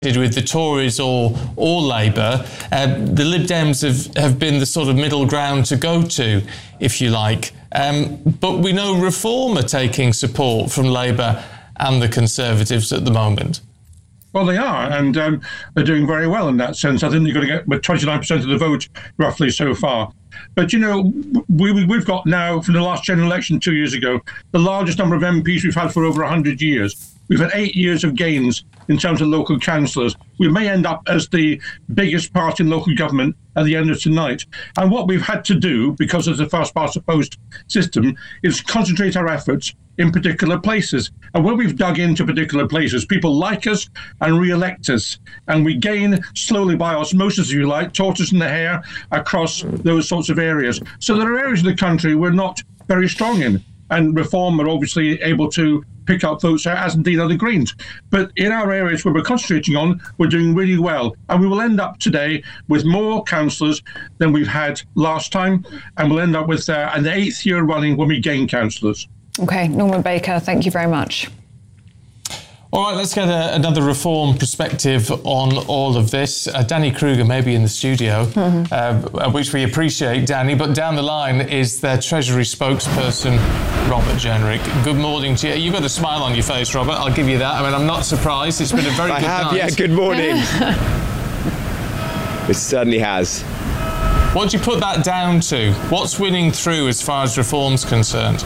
with the Tories or Labour. The Lib Dems have been the sort of middle ground to go to, if you like. But we know Reform are taking support from Labour and the Conservatives at the moment. Well, they are, and they're doing very well in that sense. I think they're going to get 29% of the vote, roughly, so far. But, you know, we've got now, from the last general election 2 years ago, the largest number of MPs we've had for over 100 years. We've had 8 years of gains in terms of local councillors. We may end up as the biggest party in local government at the end of tonight. And what we've had to do, because of the first past the post system, is concentrate our efforts in particular places. And when we've dug into particular places, people like us and re-elect us. And we gain slowly by osmosis, if you like, tortoise in the hare across those sorts of areas. So there are areas of the country we're not very strong in. And Reform are obviously able to pick up votes, as indeed are the Greens. But in our areas where we're concentrating on, we're doing really well. And we will end up today with more councillors than we've had last time. And we'll end up with in the 8th year running when we gain councillors. OK, Norman Baker, thank you very much. All right, let's get another Reform perspective on all of this. Danny Kruger may be in the studio, which we appreciate, Danny, but down the line is their Treasury spokesperson, Robert Jenrick. Good morning to you. You've got a smile on your face, Robert, I'll give you that. I mean, I'm not surprised. It's been a very good night. Yeah, good morning. It certainly has. What do you put that down to? What's winning through as far as Reform's concerned?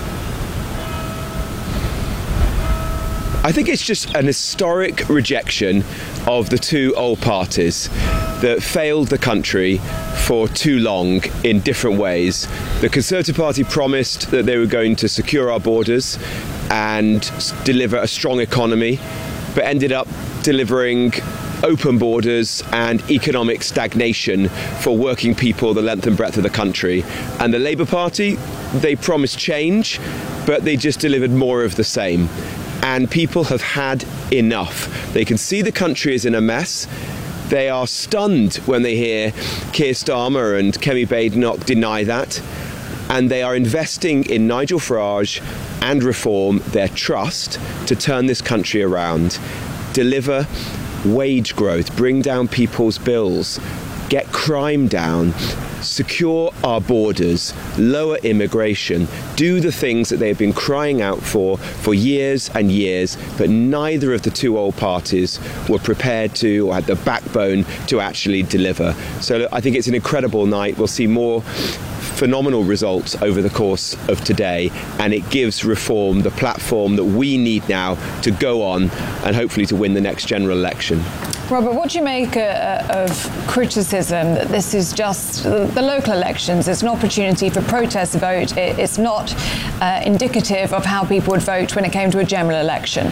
I think it's just an historic rejection of the two old parties that failed the country for too long in different ways. The Conservative Party promised that they were going to secure our borders and deliver a strong economy, but ended up delivering open borders and economic stagnation for working people the length and breadth of the country. And the Labour Party, they promised change, but they just delivered more of the same. And people have had enough. They can see the country is in a mess. They are stunned when they hear Keir Starmer and Kemi Badenoch deny that. And they are investing in Nigel Farage and Reform their trust to turn this country around, deliver wage growth, bring down people's bills, get crime down, secure our borders, lower immigration, do the things that they've been crying out for years and years, but neither of the two old parties were prepared to or had the backbone to actually deliver. So I think it's an incredible night. We'll see more phenomenal results over the course of today, and it gives Reform the platform that we need now to go on and hopefully to win the next general election. Robert, what do you make of criticism that this is just the local elections? It's an opportunity for protest vote. It's not indicative of how people would vote when it came to a general election.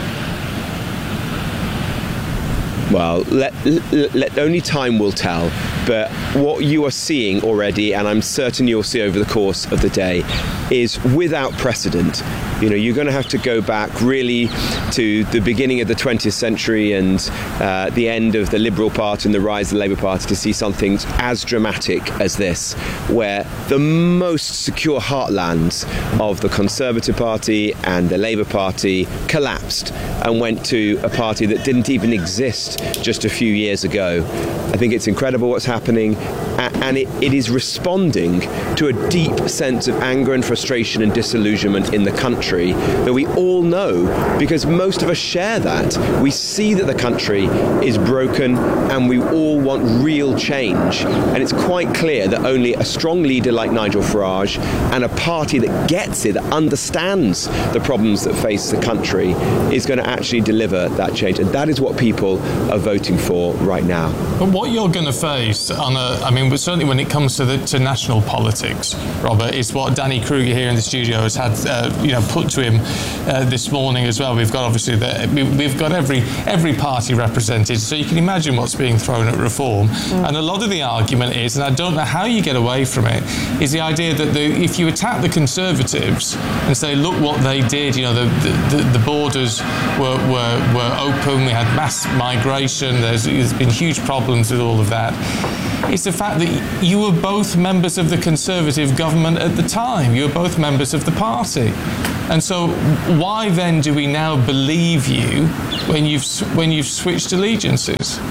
Well, let only time will tell. But what you are seeing already, and I'm certain you'll see over the course of the day, is without precedent. You know, you're going to have to go back really to the beginning of the 20th century and the end of the Liberal Party and the rise of the Labour Party to see something as dramatic as this, where the most secure heartlands of the Conservative Party and the Labour Party collapsed and went to a party that didn't even exist just a few years ago. I think it's incredible what's happening, and it is responding to a deep sense of anger and frustration and disillusionment in the country that we all know, because most of us share that. We see that the country is broken and we all want real change, and it's quite clear that only a strong leader like Nigel Farage and a party that gets it, that understands the problems that face the country, is going to actually deliver that change, and that is what people are voting for right now. But what you're going to face certainly when it comes to national politics, Robert, is what Danny Kruger here in the studio has had put to him this morning as well. We've got obviously we've got every party represented, so you can imagine what's being thrown at Reform. And a lot of the argument is, and I don't know how you get away from it, is the idea that if you attack the Conservatives and say, look what they did, you know, the borders were open, we had mass migration, there's been huge problems with all of that. is the fact that you were both members of the Conservative government at the time. You were both members of the party. And so why then do we now believe you when you've switched allegiances?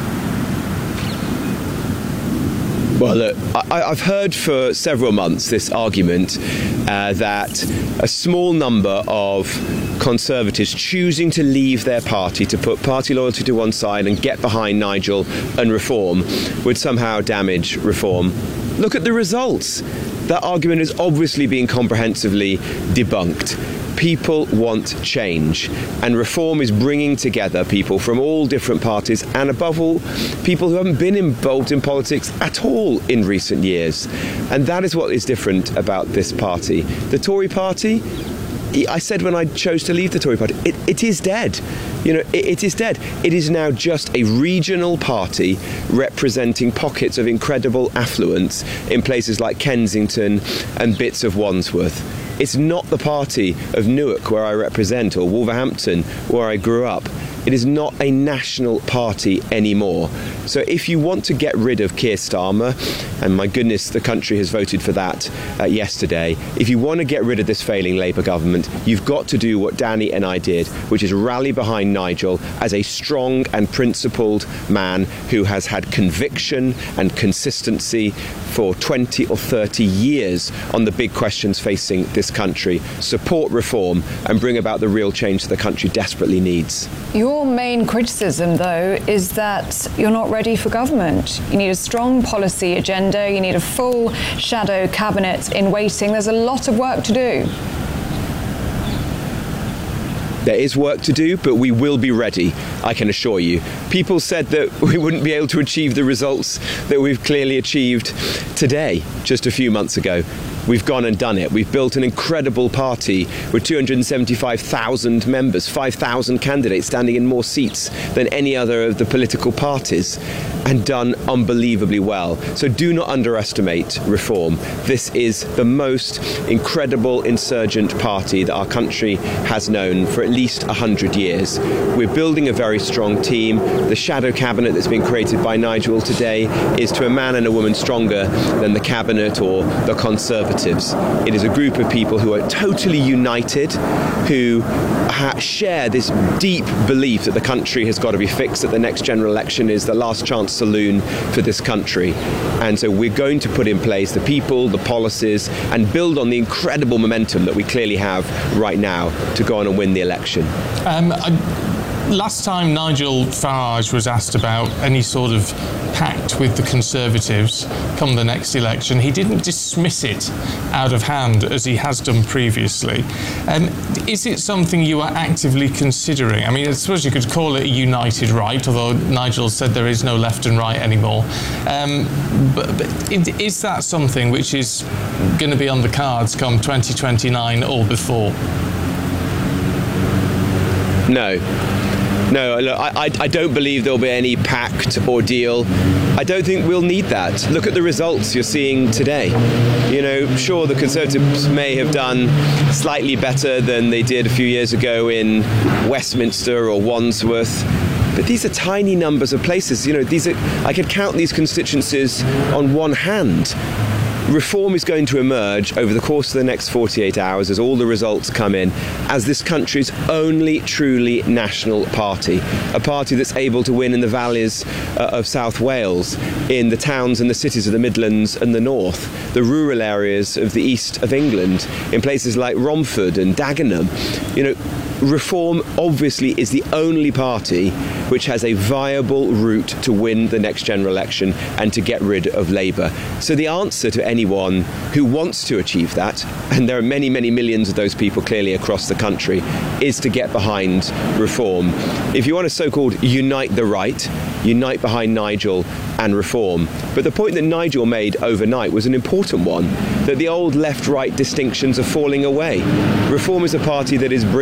Well, look, I've heard for several months this argument that a small number of Conservatives choosing to leave their party to put party loyalty to one side and get behind Nigel and Reform would somehow damage Reform. Look at the results. That argument is obviously being comprehensively debunked. People want change, and Reform is bringing together people from all different parties, and above all, people who haven't been involved in politics at all in recent years. And that is what is different about this party. The Tory party, I said when I chose to leave the Tory party, it is dead. You know, it is dead. It is now just a regional party representing pockets of incredible affluence in places like Kensington and bits of Wandsworth. It's not the party of Newark, where I represent, or Wolverhampton, where I grew up. It is not a national party anymore. So if you want to get rid of Keir Starmer, and my goodness, the country has voted for that yesterday, if you want to get rid of this failing Labour government, you've got to do what Danny and I did, which is rally behind Nigel as a strong and principled man who has had conviction and consistency for 20 or 30 years on the big questions facing this country, support Reform and bring about the real change that the country desperately needs. Your main criticism, though, is that you're not ready for government. You need a strong policy agenda, you need a full shadow cabinet in waiting. There's a lot of work to do. There is work to do, but we will be ready, I can assure you. People said that we wouldn't be able to achieve the results that we've clearly achieved today, just a few months ago. We've gone and done it. We've built an incredible party with 275,000 members, 5,000 candidates standing in more seats than any other of the political parties, and done unbelievably well. So do not underestimate Reform. This is the most incredible insurgent party that our country has known for at least 100 years. We're building a very strong team. The shadow cabinet that's been created by Nigel today is to a man and a woman stronger than the cabinet or the Conservatives. It is a group of people who are totally united, who share this deep belief that the country has got to be fixed, that the next general election is the last chance saloon for this country. And so we're going to put in place the people, the policies, and build on the incredible momentum that we clearly have right now to go on and win the election. Last time Nigel Farage was asked about any sort of pact with the Conservatives come the next election, he didn't dismiss it out of hand as he has done previously. Is it something you are actively considering? I mean, I suppose you could call it a united right, although Nigel said there is no left and right anymore. But is that something which is going to be on the cards come 2029 or before? No, look, I don't believe there'll be any pact or deal. I don't think we'll need that. Look at the results you're seeing today. You know, sure, the Conservatives may have done slightly better than they did a few years ago in Westminster or Wandsworth, but these are tiny numbers of places. You know, I could count these constituencies on one hand. Reform is going to emerge over the course of the next 48 hours as all the results come in as this country's only truly national party, a party that's able to win in the valleys of South Wales, in the towns and the cities of the Midlands and the North, the rural areas of the east of England, in places like Romford and Dagenham. You know, Reform obviously is the only party which has a viable route to win the next general election and to get rid of Labour. So the answer to anyone who wants to achieve that, and there are many, many millions of those people clearly across the country, is to get behind Reform. If you want to so-called unite the right, unite behind Nigel and Reform. But the point that Nigel made overnight was an important one, that the old left-right distinctions are falling away. Reform is a party that is bringing together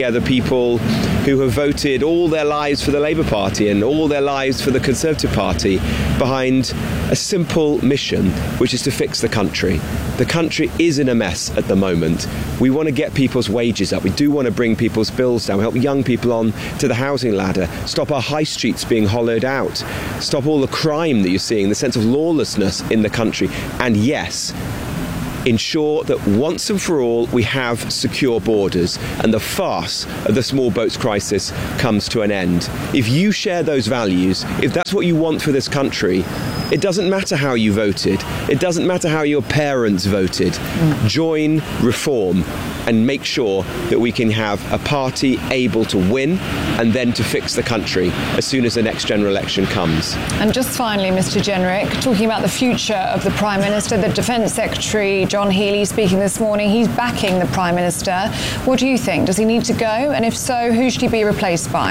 together people who have voted all their lives for the Labour Party and all their lives for the Conservative Party behind a simple mission, which is to fix the country. The country is in a mess at the moment. We want to get people's wages up. We do want to bring people's bills down, help young people on to the housing ladder, stop our high streets being hollowed out, stop all the crime that you're seeing, the sense of lawlessness in the country, and yes, ensure that once and for all we have secure borders and the farce of the small boats crisis comes to an end. If you share those values, if that's what you want for this country, it doesn't matter how you voted. It doesn't matter how your parents voted. Join Reform and make sure that we can have a party able to win and then to fix the country as soon as the next general election comes. And just finally, Mr. Jenrick, talking about the future of the Prime Minister, the Defence Secretary, John Healey, speaking this morning, he's backing the Prime Minister. What do you think? Does he need to go? And if so, who should he be replaced by?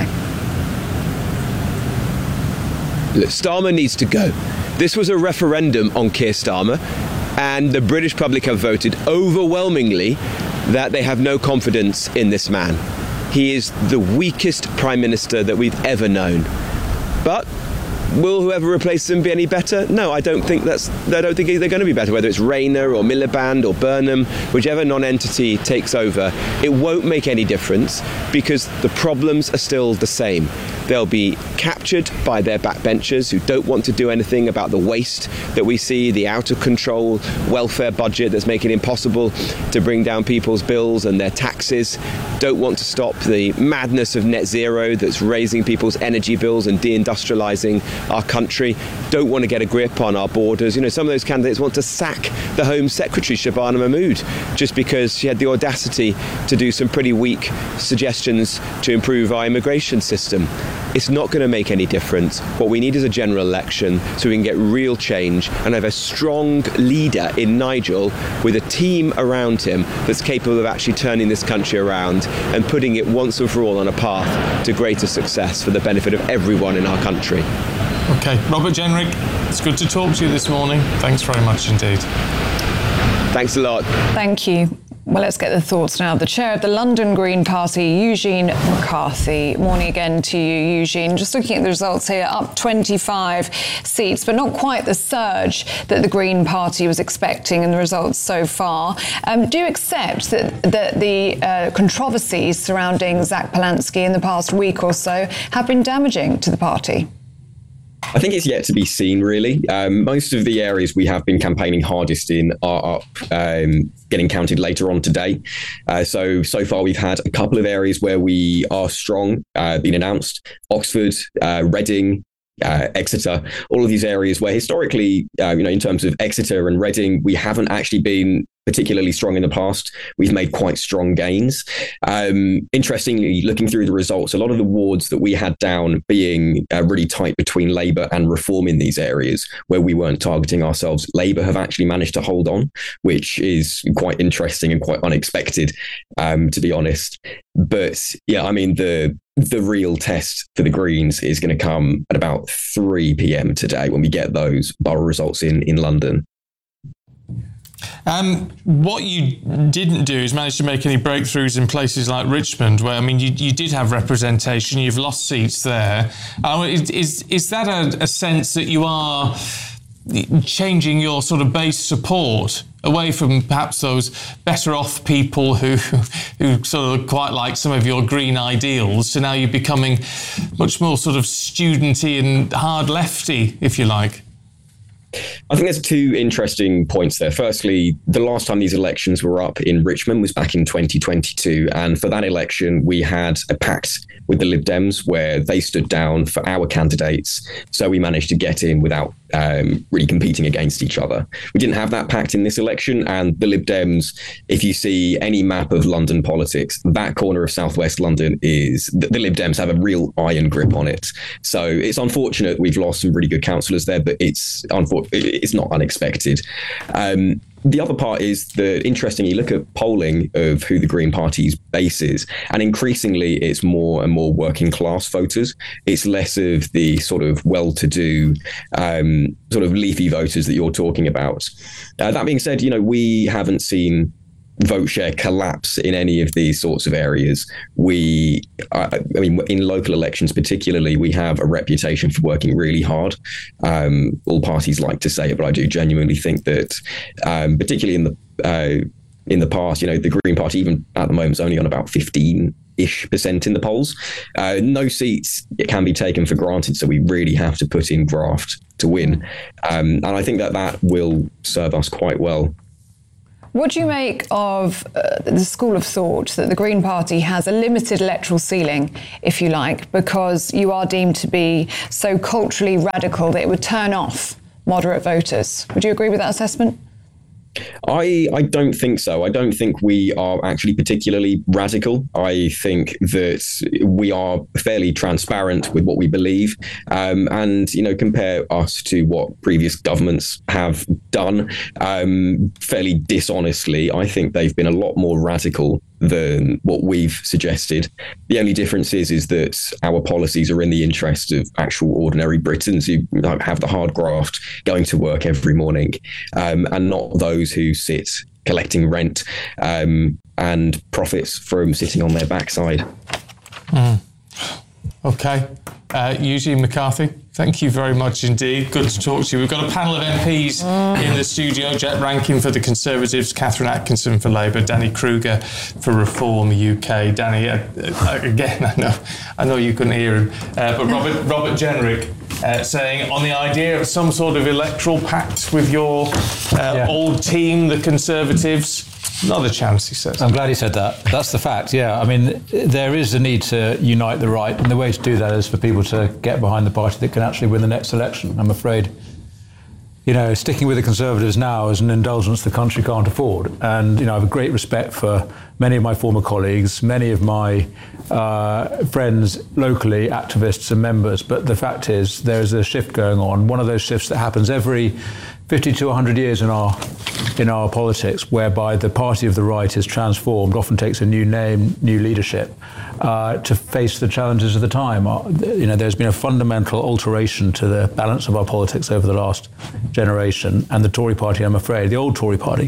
Look, Starmer needs to go. This was a referendum on Keir Starmer, and the British public have voted overwhelmingly that they have no confidence in this man. He is the weakest Prime Minister that we've ever known. But will whoever replaces him be any better? No, I don't think they're going to be better, whether it's Rayner or Miliband or Burnham, whichever non-entity takes over. It won't make any difference because the problems are still the same. They'll be captured by their backbenchers who don't want to do anything about the waste that we see, the out-of-control welfare budget that's making it impossible to bring down people's bills and their taxes, don't want to stop the madness of net zero that's raising people's energy bills and deindustrialising our country, don't want to get a grip on our borders. You know, some of those candidates want to sack the Home Secretary, Shabana Mahmood, just because she had the audacity to do some pretty weak suggestions to improve our immigration system. It's not going to make any difference. What we need is a general election so we can get real change and have a strong leader in Nigel with a team around him that's capable of actually turning this country around and putting it once and for all on a path to greater success for the benefit of everyone in our country. OK, Robert Jenrick, it's good to talk to you this morning. Thanks very much indeed. Thanks a lot. Thank you. Well, let's get the thoughts now. The chair of the London Green Party, Eugene McCarthy. Morning again to you, Eugene. Just looking at the results here, up 25 seats, but not quite the surge that the Green Party was expecting in the results so far. Do you accept that the controversies surrounding Zach Polansky in the past week or so have been damaging to the party? I think it's yet to be seen, really. Most of the areas we have been campaigning hardest in are up, getting counted later on today. So far, we've had a couple of areas where we are strong, been announced. Oxford, Reading, Exeter, all of these areas where historically, in terms of Exeter and Reading, we haven't actually been particularly strong in the past. We've made quite strong gains. Interestingly, looking through the results, a lot of the wards that we had down being really tight between Labour and Reform in these areas where we weren't targeting ourselves, Labour have actually managed to hold on, which is quite interesting and quite unexpected, to be honest. But yeah, I mean, the real test for the Greens is going to come at about 3 p.m. today when we get those borough results in London. What you didn't do is manage to make any breakthroughs in places like Richmond, where, I mean, you did have representation, you've lost seats there. Is that a sense that you are changing your sort of base support away from perhaps those better off people who sort of quite like some of your green ideals, to now you're becoming much more sort of studenty and hard lefty, if you like? I think there's two interesting points there. Firstly, the last time these elections were up in Richmond was back in 2022. And for that election, we had a pact with the Lib Dems where they stood down for our candidates. So we managed to get in without really competing against each other. We didn't have that pact in this election. And the Lib Dems, if you see any map of London politics, that corner of southwest London is the Lib Dems have a real iron grip on it. So it's unfortunate we've lost some really good councillors there, but it's not unexpected. The other part is that, interestingly, you look at polling of who the Green Party's base is, and increasingly it's more and more working class voters. It's less of the sort of well-to-do sort of leafy voters that you're talking about. That being said, we haven't seen vote share collapse in any of these sorts of areas, I mean, in local elections particularly, we have a reputation for working really hard. All parties like to say it, but I do genuinely think that, particularly in the past, the Green Party, even at the moment, is only on about 15-ish% in the polls. No seats can be taken for granted, so we really have to put in graft to win. And I think that will serve us quite well. What do you make of the school of thought that the Green Party has a limited electoral ceiling, if you like, because you are deemed to be so culturally radical that it would turn off moderate voters? Would you agree with that assessment? I don't think so. I don't think we are actually particularly radical. I think that we are fairly transparent with what we believe, and compare us to what previous governments have done fairly dishonestly. I think they've been a lot more radical than what we've suggested. The only difference is that our policies are in the interest of actual ordinary Britons who have the hard graft, going to work every morning, and not those who sit collecting rent and profits from sitting on their backside. Okay. Eugene McCarthy, thank you very much indeed. Good to talk to you. We've got a panel of MPs in the studio. Jack Rankin for the Conservatives, Catherine Atkinson for Labour, Danny Kruger for Reform UK. Danny, again, I know you couldn't hear him, but Robert Jenrick saying on the idea of some sort of electoral pact with your old team, the Conservatives. Not a chance, he says. I'm glad he said that. That's the fact, yeah. I mean, there is a need to unite the right, and the way to do that is for people to get behind the party that can actually win the next election. I'm afraid, sticking with the Conservatives now is an indulgence the country can't afford. And, I have a great respect for many of my former colleagues, many of my friends locally, activists and members. But the fact is, there's a shift going on. One of those shifts that happens every 50 to 100 years in our politics, whereby the party of the right is transformed, often takes a new name, new leadership, to face the challenges of the time. There's been a fundamental alteration to the balance of our politics over the last generation, and the Tory party, I'm afraid, the old Tory party,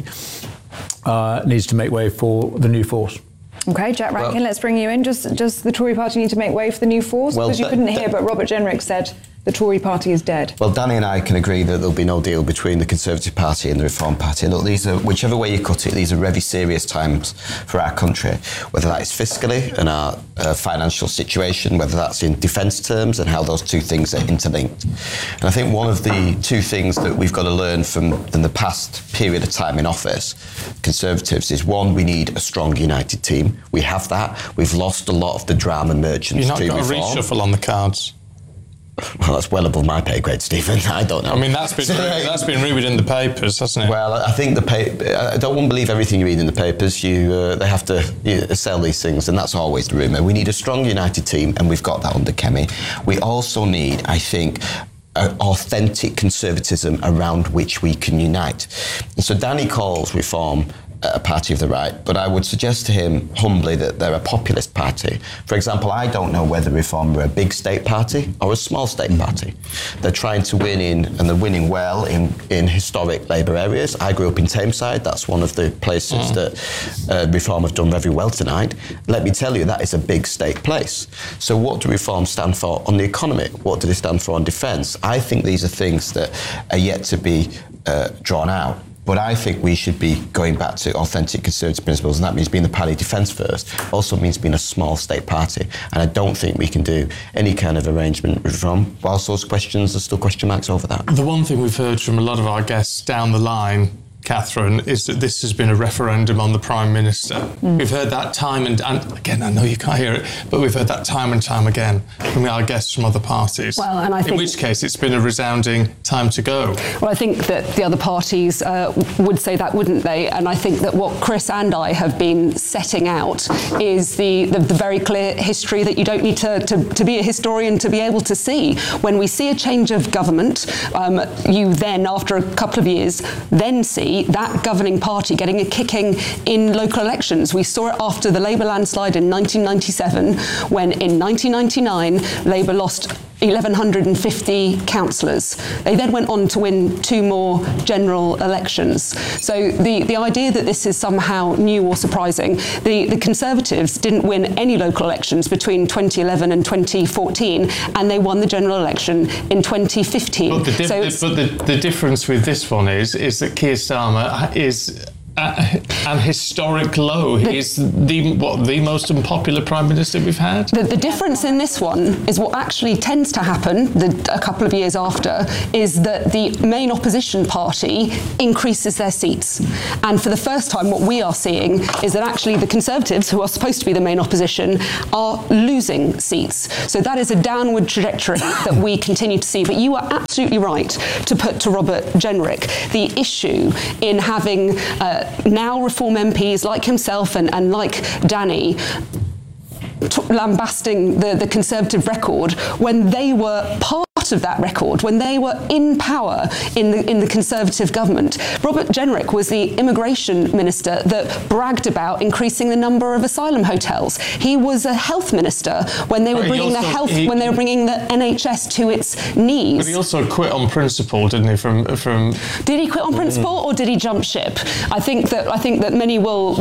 needs to make way for the new force. Okay, Jack Rankin, let's bring you in. Does the Tory party need to make way for the new force? Because you couldn't hear, but Robert Jenrick said the Tory party is dead. Well, Danny and I can agree that there'll be no deal between the Conservative Party and the Reform Party. Look, these are, whichever way you cut it, these are very serious times for our country, whether that is fiscally and our financial situation, whether that's in defence terms and how those two things are interlinked. And I think one of the two things that we've got to learn from the past period of time in office, Conservatives, is one, we need a strong united team. We have that. We've lost a lot of the drama merchants to reform. You've not got a reshuffle on the cards. Well, that's well above my pay grade, Stephen. I don't know. I mean, that's been rumoured in the papers, hasn't it? Well, I think I don't want to believe everything you read in the papers. They have to sell these things, and that's always the rumour. We need a strong, united team, and we've got that under Kemi. We also need, I think, authentic conservatism around which we can unite. And so Danny calls Reform a party of the right, but I would suggest to him humbly that they're a populist party. For example, I don't know whether Reform are a big state party or a small state party. They're trying to win and they're winning well in historic Labour areas. I grew up in Tameside. That's one of the places that Reform have done very well tonight. Let me tell you, that is a big state place. So what do Reform stand for on the economy? What do they stand for on defence? I think these are things that are yet to be drawn out. But I think we should be going back to authentic Conservative principles, and that means being the party defence first. Also means being a small state party. And I don't think we can do any kind of arrangement with Reform. Whilst those questions, there's still question marks over that. The one thing we've heard from a lot of our guests down the line, Catherine, is that this has been a referendum on the Prime Minister. We've heard that time and again, I know you can't hear it, but we've heard that time and time again from our guests from other parties. Well, and I think, in which case it's been a resounding time to go. Well, I think that the other parties would say that, wouldn't they? And I think that what Chris and I have been setting out is the very clear history that you don't need to be a historian to be able to see. When we see a change of government, you then, after a couple of years, then see that governing party getting a kicking in local elections. We saw it after the Labour landslide in 1997, when in 1999 Labour lost 1,150 councillors. They then went on to win 2 more general elections. So the idea that this is somehow new or surprising, the Conservatives didn't win any local elections between 2011 and 2014, and they won the general election in 2015. But the difference with this one is that Keir Starmer is an historic low. He's the most unpopular Prime Minister we've had. The difference in this one is what actually tends to happen a couple of years after is that the main opposition party increases their seats. And for the first time, what we are seeing is that actually the Conservatives, who are supposed to be the main opposition, are losing seats. So that is a downward trajectory that we continue to see. But you are absolutely right to put to Robert Jenrick the issue in having now Reform MPs like himself and like Danny lambasting the Conservative record when they were part of that record, when they were in power in the Conservative government. Robert Jenrick was the immigration minister that bragged about increasing the number of asylum hotels. He was a health minister when they were bringing the NHS to its knees. But he also quit on principle, didn't he? From Did he quit on principle or did he jump ship? I think that many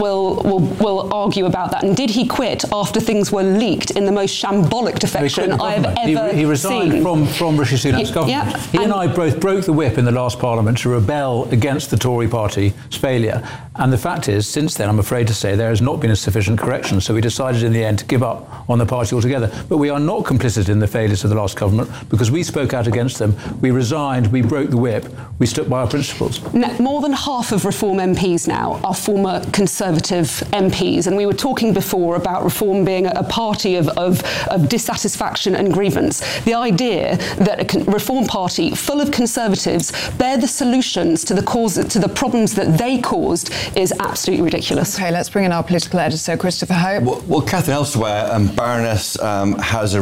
will argue about that. And did he quit after things were leaked in the most shambolic defection I have ever seen? He resigned from Rishi Sunak's government. Yeah, he and I both broke the whip in the last Parliament to rebel against the Tory party's failure. And the fact is, since then, I'm afraid to say, there has not been a sufficient correction. So we decided in the end to give up on the party altogether. But we are not complicit in the failures of the last government because we spoke out against them. We resigned, we broke the whip, we stuck by our principles. More than half of Reform MPs now are former Conservative MPs. And we were talking before about Reform being a party of dissatisfaction and grievance. The idea that a Reform party full of Conservatives bear the solutions to the problems that they caused is absolutely ridiculous. OK, let's bring in our political editor, Christopher Hope. Well, Catherine, elsewhere, Baroness Aisha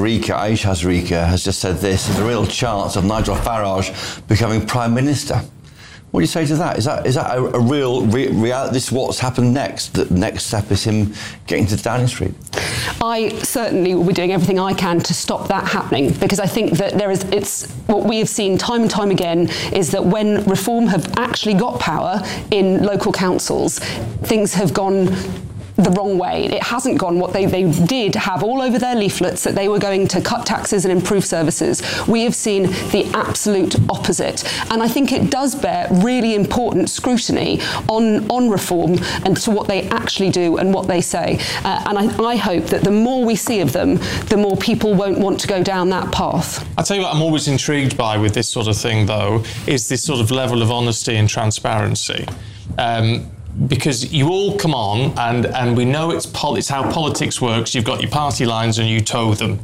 Hazarika has just said this: there's a real chance of Nigel Farage becoming Prime Minister. What do you say to that? Is that a real reality? This is what's happened next. The next step is him getting to Downing Street. I certainly will be doing everything I can to stop that happening, because I think that it's what we have seen time and time again is that when Reform have actually got power in local councils, things have gone the wrong way. It hasn't gone what they did have all over their leaflets, that they were going to cut taxes and improve services. We have seen the absolute opposite. And I think it does bear really important scrutiny on Reform and to what they actually do and what they say. And I hope that the more we see of them, the more people won't want to go down that path. I'll tell you what I'm always intrigued by with this sort of thing, though, is this sort of level of honesty and transparency. Because you all come on and we know it's how politics works. You've got your party lines and you toe them.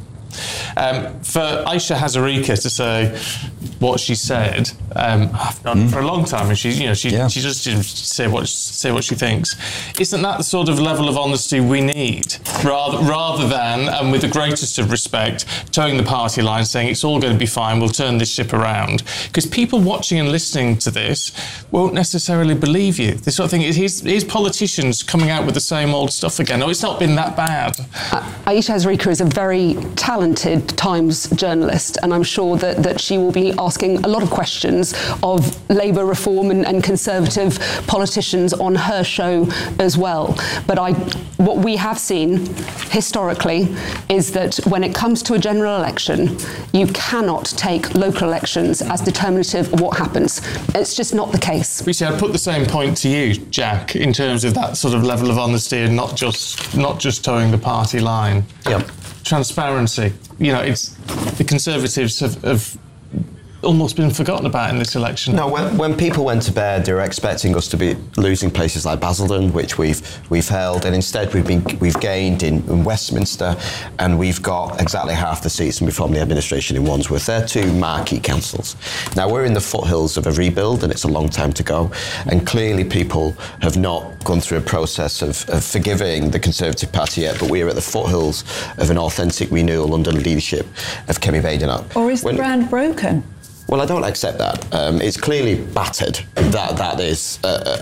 For Aisha Hazarika to say what she said, I've done for a long time, and she just say what she thinks. Isn't that the sort of level of honesty we need, rather than, and with the greatest of respect, towing the party line, saying it's all going to be fine, we'll turn this ship around? Because people watching and listening to this won't necessarily believe you. This sort of thing, here's politicians coming out with the same old stuff again. No, it's not been that bad. Aisha Hazarika is a very talented Times journalist, and I'm sure that she will be asking a lot of questions of Labour Reform and Conservative politicians on her show as well. But what we have seen historically is that when it comes to a general election, you cannot take local elections as determinative of what happens. It's just not the case. You see, I'd put the same point to you, Jack, in terms of that sort of level of honesty and not just towing the party line. Yep. Transparency. It's the Conservatives have almost been forgotten about in this election. No, when people went to bed, they were expecting us to be losing places like Basildon, which we've held, and instead we've gained in Westminster, and we've got exactly half the seats in Reform the administration in Wandsworth. They're two marquee councils. Now we're in the foothills of a rebuild, and it's a long time to go. And clearly, people have not gone through a process of forgiving the Conservative Party yet. But we are at the foothills of an authentic renewal under the leadership of Kemi Badenoch. Or is the brand broken? Well, I don't accept that. It's clearly battered. That is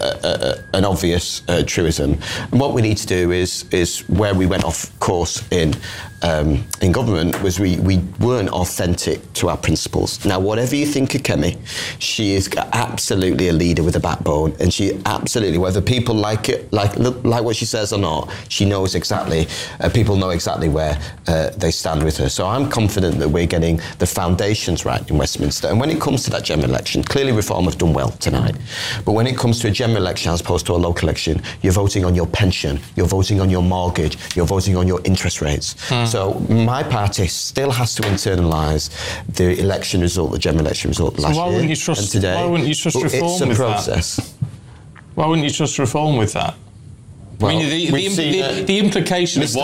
an obvious truism. And what we need to do is where we went off course in in government was we weren't authentic to our principles. Now, whatever you think of Kemi, she is absolutely a leader with a backbone, and she absolutely, whether people like it, like what she says or not, she knows exactly. People know exactly where they stand with her. So I'm confident that we're getting the foundations right in Westminster. And when it comes to that general election, clearly Reform have done well tonight. But when it comes to a general election as opposed to a local election, you're voting on your pension, you're voting on your mortgage, you're voting on your interest rates. So my party still has to internalise the election result, the general election result last year. Why wouldn't you trust reform it's a with process. that? Why wouldn't you trust reform with that? Well, I mean, the implication of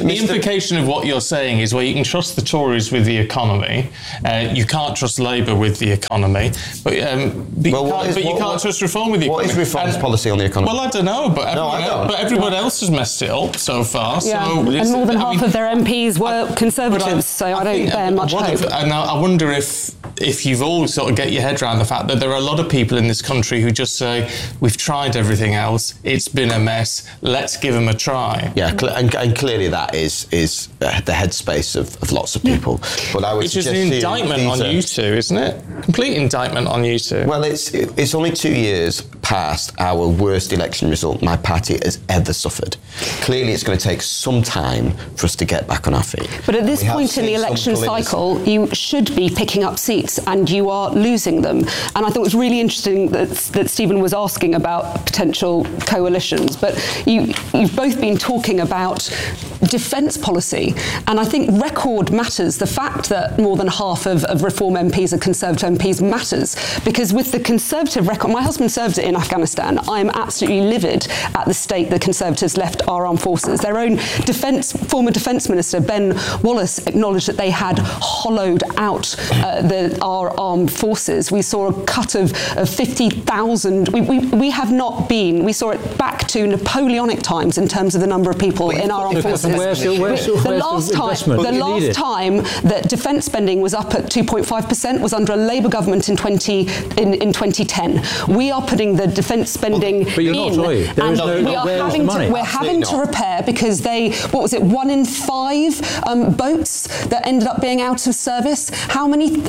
what you're saying is, well, you can trust the Tories with the economy, you can't trust Labour with the economy, but you can't trust reform with the economy. What is Reform's policy on the economy? Well, I don't know, but everyone else has messed it up so far. Yeah. So and more than half of their MPs were Conservatives, so I don't bear much hope. And I wonder if you've all sort of get your head around the fact that there are a lot of people in this country who just say, we've tried everything else, it's been a mess, let's give them a try. Yeah, and clearly that is the headspace of lots of people. But I would Which is an indictment on you two, isn't it? Complete indictment on you two. Well, it's only 2 years past our worst election result my party has ever suffered. Clearly it's going to take some time for us to get back on our feet. But at this point in the election cycle, you should be picking up seats and you are losing them. And I thought it was really interesting that Stephen was asking about potential coalitions, but you've both been talking about defence policy, and I think record matters. The fact that more than half of Reform MPs are Conservative MPs matters, because with the Conservative record, my husband served in Afghanistan, I'm absolutely livid at the state the Conservatives left our armed forces. Their own former Defence Minister, Ben Wallace, acknowledged that they had hollowed out our armed forces. We saw a cut of 50,000. We saw it back to Napoleonic times in terms of the number of people in our armed forces. The last time that defence spending was up at 2.5% was under a Labour government in 2010. We are putting the defence spending but you're in, not, are you? we're having to repair because 1 in 5 boats that ended up being out of service. How many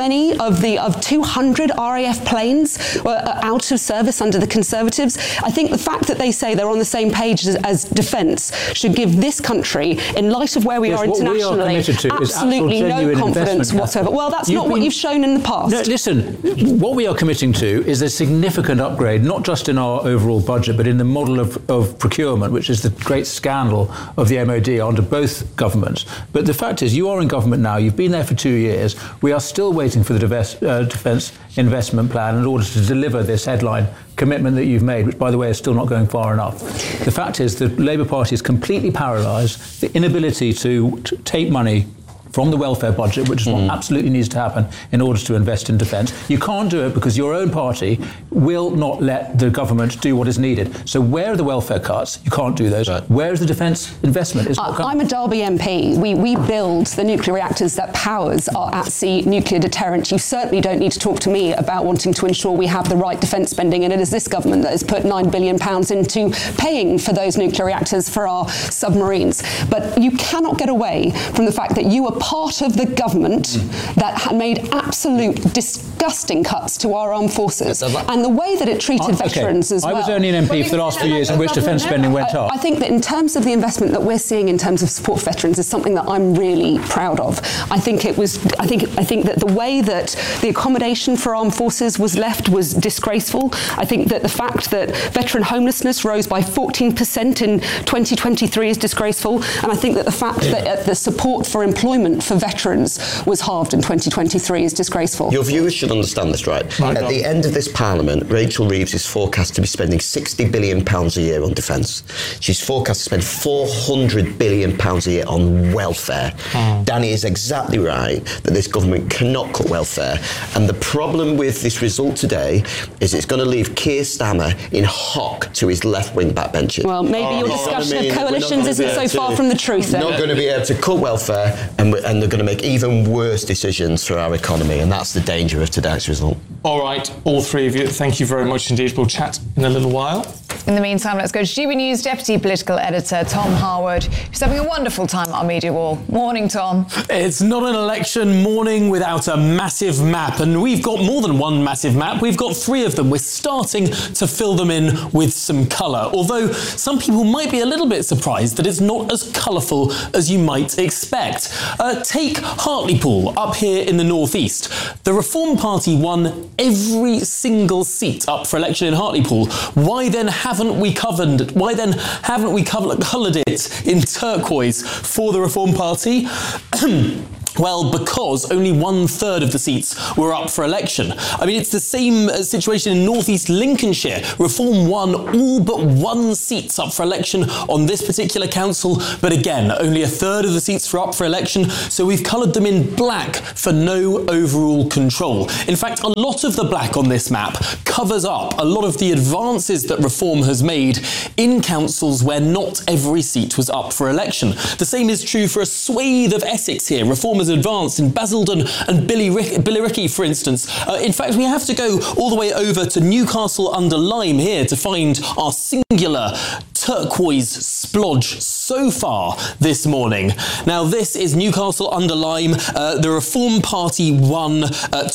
of 200 RAF planes were out of service under the Conservatives? I think the fact that they say they're on the same page as defence should give this country, in light of where we are internationally, absolutely no confidence whatsoever. Well, that's not what you've shown in the past. No, listen, what we are committing to is a significant upgrade, not just in our overall budget, but in the model of procurement, which is the great scandal of the MOD under both governments. But the fact is, you are in government now, you've been there for 2 years, we are still waiting for the defence investment plan in order to deliver this headline commitment that you've made, which, by the way, is still not going far enough. The fact is the Labour Party is completely paralysed. The inability to take money from the welfare budget, which is what absolutely needs to happen in order to invest in defence. You can't do it because your own party will not let the government do what is needed. So where are the welfare cuts? You can't do those. Right. Where is the defence investment? I'm a Derby MP. We build the nuclear reactors that powers our at-sea nuclear deterrent. You certainly don't need to talk to me about wanting to ensure we have the right defence spending, and it is this government that has put £9 billion into paying for those nuclear reactors for our submarines. But you cannot get away from the fact that you are part of the government that had made absolute disgusting cuts to our armed forces, and the way that it treated veterans as well. I was only an MP for the last few years in which defence spending went up. I think that in terms of the investment that we're seeing in terms of support for veterans is something that I'm really proud of. I think that the way that the accommodation for armed forces was left was disgraceful. I think that the fact that veteran homelessness rose by 14% in 2023 is disgraceful, and I think that the fact that the support for employment for veterans was halved in 2023 is disgraceful. Your viewers should understand this, right? At the end of this Parliament, Rachel Reeves is forecast to be spending £60 billion a year on defence. She's forecast to spend £400 billion a year on welfare. Danny is exactly right that this government cannot cut welfare. And the problem with this result today is it's going to leave Keir Starmer in hock to his left-wing backbenchers. Well, maybe your discussion of coalitions isn't so far from the truth then. Not going to be able to cut welfare, and they're going to make even worse decisions for our economy, and that's the danger of today's result. All right, all three of you, thank you very much indeed. We'll chat in a little while. In the meantime, let's go to GB News Deputy Political Editor Tom Harwood, who's having a wonderful time at our media wall. Morning, Tom. It's not an election morning without a massive map, and we've got more than one massive map. We've got 3 of them. We're starting to fill them in with some colour, although some people might be a little bit surprised that it's not as colourful as you might expect. Take Hartlepool up here in the northeast. The Reform Party won every single seat up for election in Hartlepool. Why then haven't we coloured it in turquoise for the Reform Party? Well, because only 1/3 of the seats were up for election. I mean, it's the same situation in North East Lincolnshire. Reform won all but 1 seat up for election on this particular council, but again, only 1/3 of the seats were up for election, so we've coloured them in black for no overall control. In fact, a lot of the black on this map covers up a lot of the advances that Reform has made in councils where not every seat was up for election. The same is true for a swathe of Essex here. Reform has advanced in Basildon and Billericay, for instance. In fact, we have to go all the way over to Newcastle under Lyme here to find our singular turquoise splodge so far this morning. Now, this is Newcastle under Lyme. The Reform Party won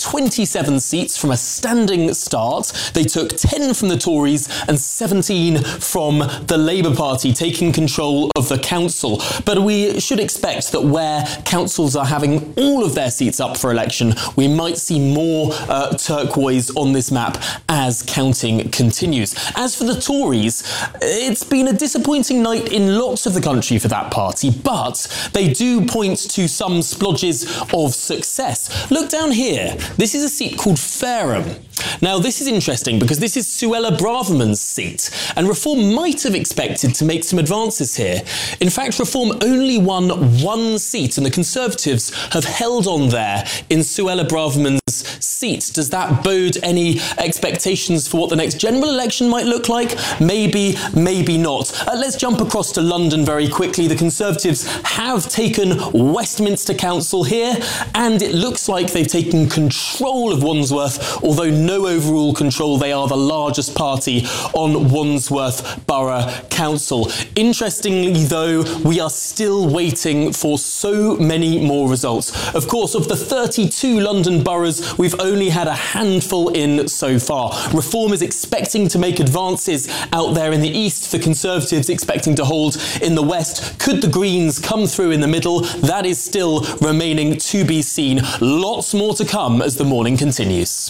27 seats from a standing start. They took 10 from the Tories and 17 from the Labour Party, taking control of the council. But we should expect that where councils are having all of their seats up for election, we might see more turquoise on this map as counting continues. As for the Tories, it's been a disappointing night in lots of the country for that party, but they do point to some splodges of success. Look down here. This is a seat called Fareham. Now, this is interesting because this is Suella Braverman's seat, and Reform might have expected to make some advances here. In fact, Reform only won 1 seat, and the Conservatives have held on there in Suella Braverman's seat. Does that bode any expectations for what the next general election might look like? Maybe, maybe not. Let's jump across to London very quickly. The Conservatives have taken Westminster Council here, and it looks like they've taken control of Wandsworth, although no overall control. They are the largest party on Wandsworth Borough Council. Interestingly, though, we are still waiting for so many more results. Of course, of the 32 London boroughs, we've only had a handful in so far. Reform is expecting to make advances out there in the east, the Conservatives expecting to hold in the west. Could the Greens come through in the middle? That is still remaining to be seen. Lots more to come as the morning continues.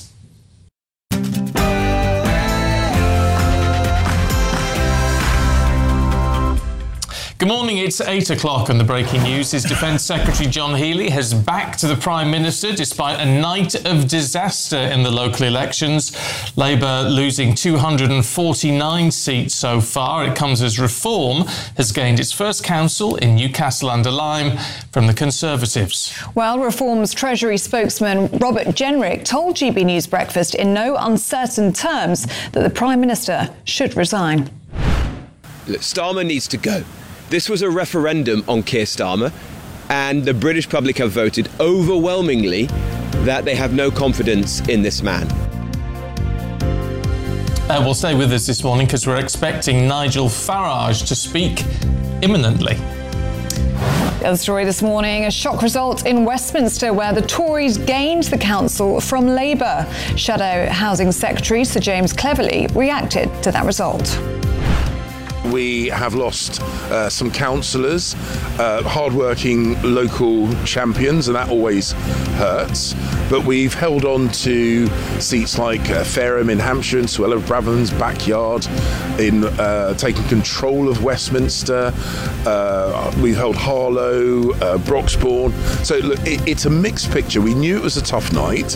Good morning, it's 8 o'clock and the breaking news is Defence Secretary John Healey has backed the Prime Minister despite a night of disaster in the local elections. Labour losing 249 seats so far. It comes as Reform has gained its first council in Newcastle under Lyme from the Conservatives. Well, Reform's Treasury spokesman Robert Jenrick told GB News Breakfast in no uncertain terms that the Prime Minister should resign. Look, Starmer needs to go. This was a referendum on Keir Starmer, and the British public have voted overwhelmingly that they have no confidence in this man. We'll stay with us this morning because we're expecting Nigel Farage to speak imminently. The other story this morning, a shock result in Westminster where the Tories gained the council from Labour. Shadow Housing Secretary Sir James Cleverly reacted to that result. We have lost some councillors, hard-working local champions, and that always hurts. But we've held on to seats like Fareham in Hampshire and Suella Braverman's backyard, in taking control of Westminster. We've held Harlow, Broxbourne. So look, it's a mixed picture. We knew it was a tough night.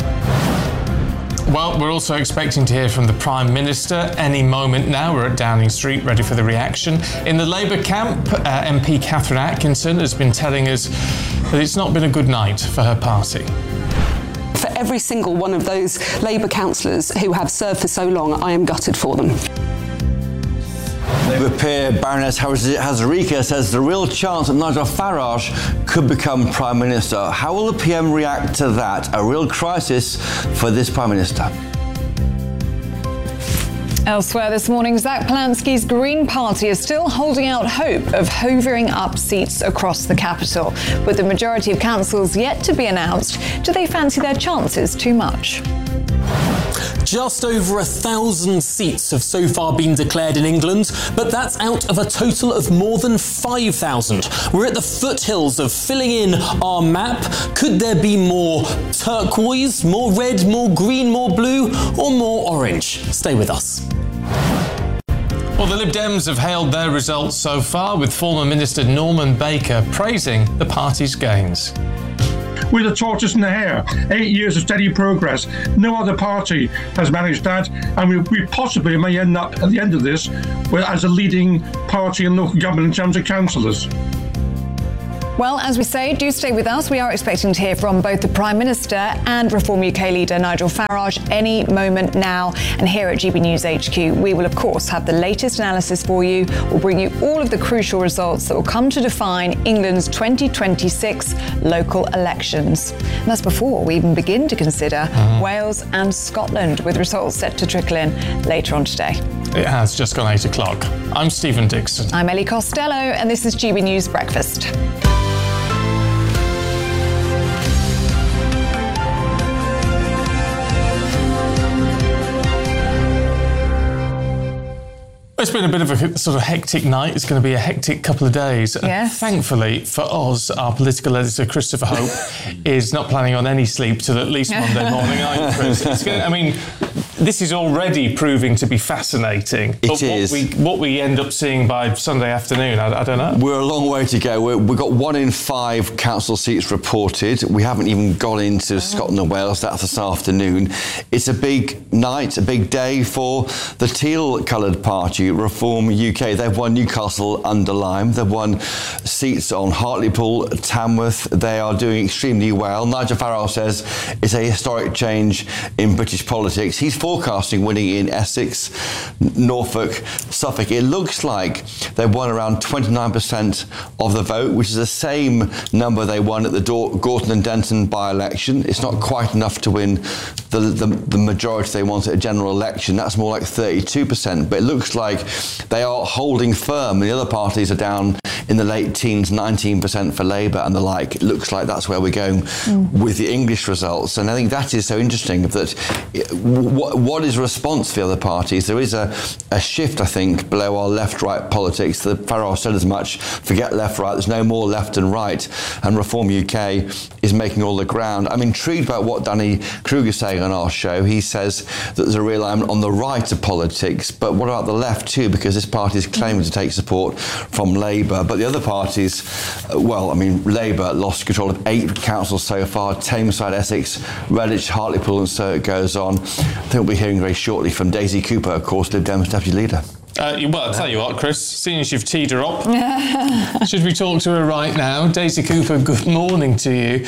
Well, we're also expecting to hear from the Prime Minister any moment now. We're at Downing Street, ready for the reaction. In the Labour camp, MP Catherine Atkinson has been telling us that it's not been a good night for her party. For every single one of those Labour councillors who have served for so long, I am gutted for them. Labour peer Baroness Hazarika says the real chance that Nigel Farage could become Prime Minister. How will the PM react to that? A real crisis for this Prime Minister. Elsewhere this morning, Zach Polansky's Green Party is still holding out hope of hovering up seats across the capital. With the majority of councils yet to be announced, do they fancy their chances too much? Just over 1,000 seats have so far been declared in England, but that's out of a total of more than 5,000. We're at the foothills of filling in our map. Could there be more turquoise, more red, more green, more blue, or more orange? Stay with us. Well, the Lib Dems have hailed their results so far, with former Minister Norman Baker praising the party's gains. We're the tortoise and the hare. 8 years of steady progress. No other party has managed that, and we possibly may end up at the end of this as a leading party in local government in terms of councillors. Well, as we say, do stay with us. We are expecting to hear from both the Prime Minister and Reform UK leader Nigel Farage any moment now. And here at GB News HQ, we will, of course, have the latest analysis for you. We'll bring you all of the crucial results that will come to define England's 2026 local elections. And that's before we even begin to consider Wales and Scotland, with results set to trickle in later on today. It has just gone 8 o'clock. I'm Stephen Dixon. I'm Ellie Costello, and this is GB News Breakfast. It's been a bit of a sort of hectic night. It's going to be a hectic couple of days. Yes. Thankfully for us, our political editor, Christopher Hope, is not planning on any sleep till at least Monday morning either, Chris. This is already proving to be fascinating. It is. What we end up seeing by Sunday afternoon, I don't know. We're a long way to go. We've got 1 in 5 council seats reported. We haven't even got into Scotland and Wales. That's this afternoon. It's a big night, a big day for the teal-coloured party, Reform UK. They've won Newcastle under Lyme. They've won seats on Hartlepool, Tamworth. They are doing extremely well. Nigel Farage says it's a historic change in British politics. He's forecasting winning in Essex, Norfolk, Suffolk. It looks like they've won around 29% of the vote, which is the same number they won at the Gorton and Denton by-election. It's not quite enough to win the majority they want at a general election. That's more like 32%. But it looks like they are holding firm. The other parties are down in the late teens, 19% for Labour and the like. It looks like that's where we're going with the English results. And I think that is so interesting that what is response for the other parties? There is a shift, I think, below our left-right politics. The Farage said as much, forget left-right, there's no more left and right. And Reform UK is making all the ground. I'm intrigued about what Danny Kruger is saying on our show. He says that there's a realignment on the right of politics, but what about the left too? Because this party is claiming to take support from Labour. But the other parties, Labour lost control of 8 councils so far, Tameside, Essex, Redditch, Hartlepool, and so it goes on. I think we'll be hearing very shortly from Daisy Cooper, of course, Lib Dem's deputy leader. Well, I'll tell you what, Chris, seeing as you've teed her up, should we talk to her right now? Daisy Cooper, good morning to you.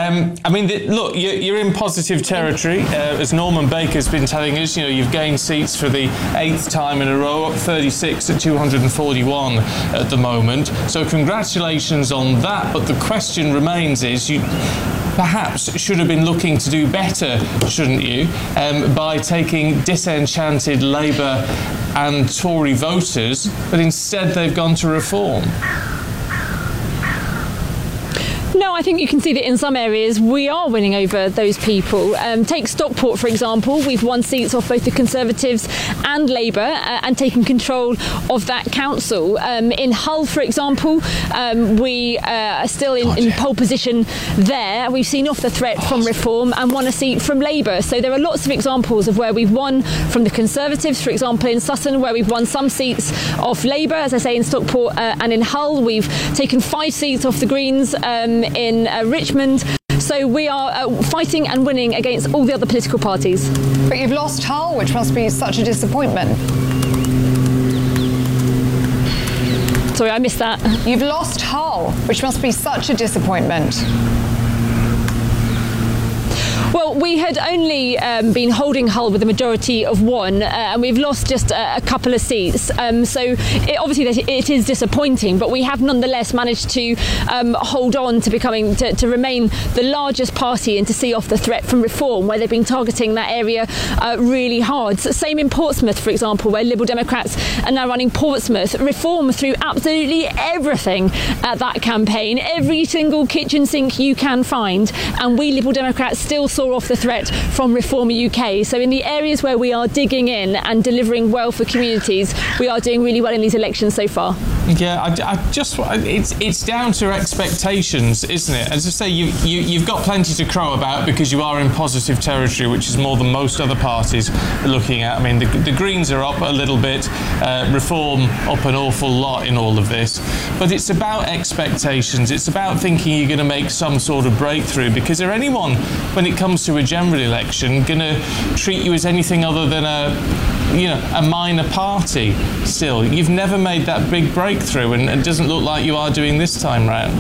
Look, you're in positive territory. As Norman Baker's been telling us, you've gained seats for the 8th time in a row, up 36 at 241 at the moment. So congratulations on that. But the question remains is, you perhaps should have been looking to do better, shouldn't you, by taking disenchanted Labour and Tory voters, but instead they've gone to Reform. No, I think you can see that in some areas we are winning over those people. Take Stockport, for example. We've won seats off both the Conservatives and Labour and taken control of that council. In Hull, for example, we are still in pole position there. We've seen off the threat from Reform and won a seat from Labour. So there are lots of examples of where we've won from the Conservatives, for example, in Sutton, where we've won some seats off Labour, as I say, in Stockport and in Hull. We've taken 5 seats off the Greens in Richmond. So we are fighting and winning against all the other political parties. But you've lost Hull, which must be such a disappointment. Sorry, I missed that. You've lost Hull, which must be such a disappointment. Well, we had only been holding Hull with a majority of 1, and we've lost just a couple of seats. Obviously it is disappointing, but we have nonetheless managed to hold on to becoming to remain the largest party and to see off the threat from Reform, where they've been targeting that area really hard. So same in Portsmouth, for example, where Liberal Democrats are now running Portsmouth. Reform threw absolutely everything at that campaign, every single kitchen sink you can find, and we Liberal Democrats still saw off the threat from Reform UK. So in the areas where we are digging in and delivering well for communities, we are doing really well in these elections so far. Yeah, it's down to expectations, isn't it? As I say, you've got plenty to crow about because you are in positive territory, which is more than most other parties are looking at. I mean, the Greens are up a little bit, Reform up an awful lot in all of this, but it's about expectations. It's about thinking you're going to make some sort of breakthrough, because is anyone, when it comes to a general election, going to treat you as anything other than a minor party still? You've never made that big breakthrough, and it doesn't look like you are doing this time round.